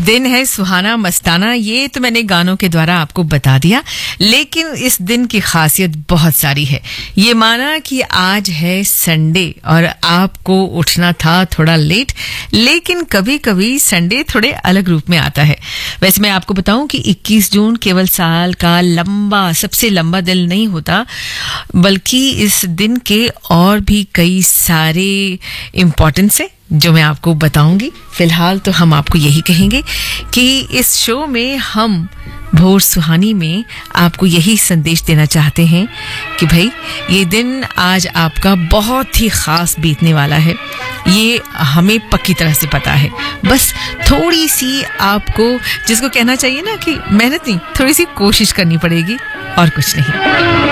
दिन है सुहाना मस्ताना, ये तो मैंने गानों के द्वारा आपको बता दिया, लेकिन इस दिन की खासियत बहुत सारी है। ये माना कि आज है संडे और आपको उठना था थोड़ा लेट, लेकिन कभी कभी संडे थोड़े अलग रूप में आता है। वैसे मैं आपको बताऊं कि 21 जून केवल साल का सबसे लंबा दिन नहीं होता, बल्कि इस दिन के और भी कई सारे इम्पोर्टेंस है जो मैं आपको बताऊंगी। फिलहाल तो हम आपको यही कहेंगे कि इस शो में हम भोर सुहानी में आपको यही संदेश देना चाहते हैं कि भाई ये दिन आज आपका बहुत ही खास बीतने वाला है। ये हमें पक्की तरह से पता है, बस थोड़ी सी आपको, जिसको कहना चाहिए ना कि मेहनत नहीं, थोड़ी सी कोशिश करनी पड़ेगी और कुछ नहीं।